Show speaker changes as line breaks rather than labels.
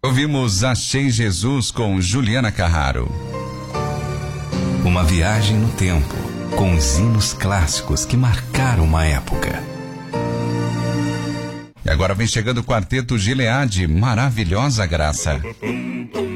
Ouvimos Achei Jesus com Juliana Carraro.
Uma viagem no tempo, com os hinos clássicos que marcaram uma época.
E agora vem chegando o Quarteto Gileade, Maravilhosa Graça.